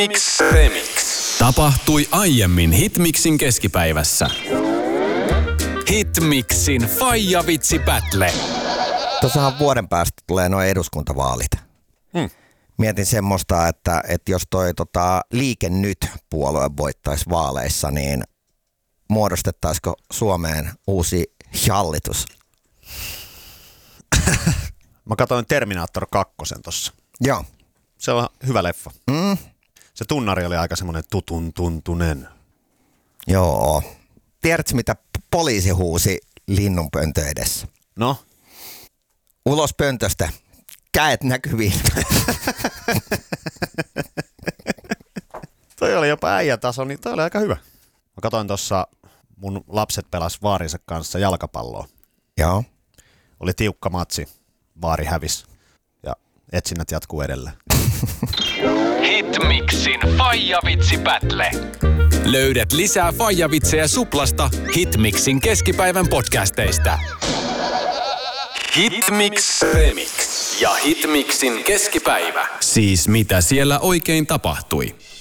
Hitmix Remix. Tapahtui aiemmin Hitmixin keskipäivässä. Hitmixin Faija-vitsi battle. Tuossahan vuoden päästä tulee nuo eduskuntavaalit. Mietin semmoista, että jos toi Liike Nyt-puolue voittaisi vaaleissa, niin muodostettaisiko Suomeen uusi hallitus? Mä katsoin Terminator 2 tossa. Joo. Se on hyvä leffa. Se tunnari oli aika semmoinen tuntunen. Joo. Tiedätkö, mitä poliisi huusi linnunpöntö edessä? No? Ulos pöntöstä. Käet näkyviin. Toi oli jopa äijätaso, niin toi oli aika hyvä. Mä katsoin tossa, mun lapset pelas vaarinsa kanssa jalkapalloa. Joo. Oli tiukka matsi. Vaari hävisi. Ja etsinnät jatkuu edelleen. Hitmixin Faija-vitsi battle. Löydät lisää Faija-vitsejä Suplasta Hitmixin keskipäivän podcasteista. Hitmix Remix ja Hitmixin keskipäivä. Siis mitä siellä oikein tapahtui?